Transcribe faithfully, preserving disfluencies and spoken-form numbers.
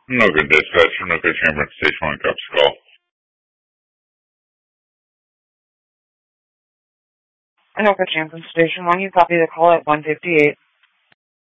No good dispatcher, no good chamber at station one, cops call. Anoka Champion Station one, you copy the call at one fifty-eight.